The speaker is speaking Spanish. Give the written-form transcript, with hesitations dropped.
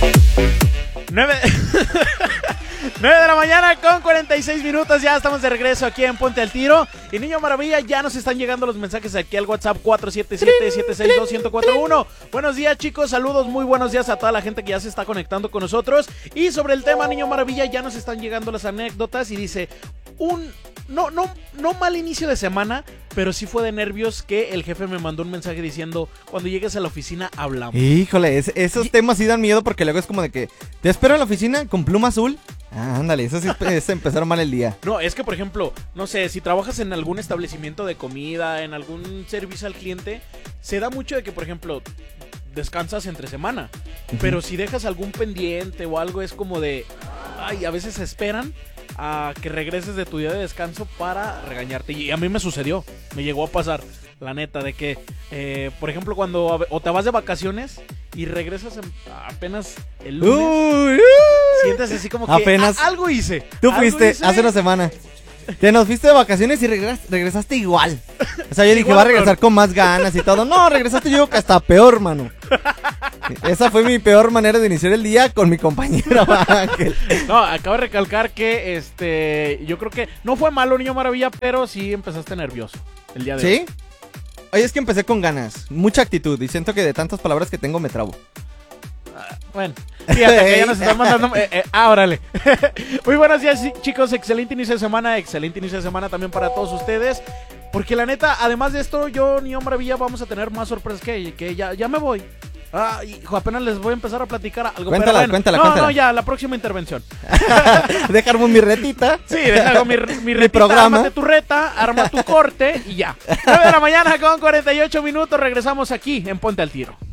9 de la mañana con 46 minutos, ya estamos de regreso aquí en Ponte al Tiro. Y Niño Maravilla, ya nos están llegando los mensajes aquí al WhatsApp 477-762-1041. Buenos días, chicos, saludos, muy buenos días a toda la gente que ya se está conectando con nosotros. Y sobre el tema Niño Maravilla, ya nos están llegando las anécdotas y dice, no mal inicio de semana, pero sí fue de nervios que el jefe me mandó un mensaje diciendo, cuando llegues a la oficina hablamos. Híjole, esos temas sí dan miedo porque luego es como de que, te espero en la oficina con pluma azul. Ah, ándale, eso sí es empezar mal el día. No, es que por ejemplo, no sé, si trabajas en algún establecimiento de comida, en algún servicio al cliente, se da mucho de que, por ejemplo, descansas entre semana. Pero si dejas algún pendiente o algo, es como de, ay, a veces esperan a que regreses de tu día de descanso para regañarte. Y a mí me sucedió, me llegó a pasar, la neta, de que, por ejemplo, cuando o te vas de vacaciones y regresas apenas el lunes, sientes así como que apenas algo hice. Tú fuiste hace una semana. Te nos fuiste de vacaciones y regresaste igual. O sea, yo dije, va a regresar con más ganas y todo. No, regresaste yo que hasta peor, mano. Esa fue mi peor manera de iniciar el día con mi compañero Ángel. No, acabo de recalcar que yo creo que no fue malo, Niño Maravilla, pero sí empezaste nervioso el día de hoy. ¿Sí? Oye, es que empecé con ganas, mucha actitud y siento que de tantas palabras que tengo me trabo. Bueno, fíjate que ya nos están mandando. Órale. Muy buenos días, chicos. Excelente inicio de semana. Excelente inicio de semana también para todos ustedes. Porque la neta, además de esto, yo, Niño Maravilla, vamos a tener más sorpresas que ya me voy. Hijo, apenas les voy a empezar a platicar algo. Cuéntala, pero bueno, cuéntala. No, ya, la próxima intervención. Dejarme mi retita. Sí, déjame mi retita, programa. Ármate tu reta, arma tu corte y ya. 9 de la mañana con 48 minutos, regresamos aquí en Ponte al Tiro.